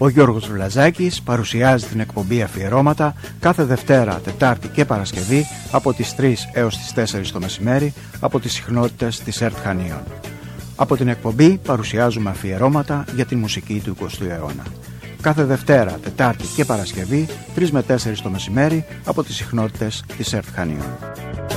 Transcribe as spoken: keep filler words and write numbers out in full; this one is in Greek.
Ο Γιώργος Βλαζάκης παρουσιάζει την εκπομπή Αφιερώματα κάθε Δευτέρα, Τετάρτη και Παρασκευή από τις τρεις έως τις τέσσερις το μεσημέρι από τις συχνότητες της ΕΡΤ Χανίων. Από την εκπομπή παρουσιάζουμε αφιερώματα για τη μουσική του εικοστού αιώνα. Κάθε Δευτέρα, Τετάρτη και Παρασκευή, τρεις με τέσσερις το μεσημέρι από τις συχνότητες της ΕΡΤ Χανίων.